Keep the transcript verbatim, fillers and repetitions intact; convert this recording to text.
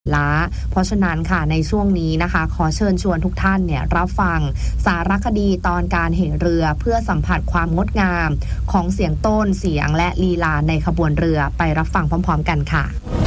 ล้าเพราะฉะนั้นค่ะในช่วงนี้นะคะขอเชิญชวนทุกท่านเนี่ยรับฟังสารคดีตอนการเหเรือเพื่อสัมผัสความงดงามของเสียงต้นเสียงและลีลาในขบวนเรือไปรับฟังพร้อมๆกันค่ะ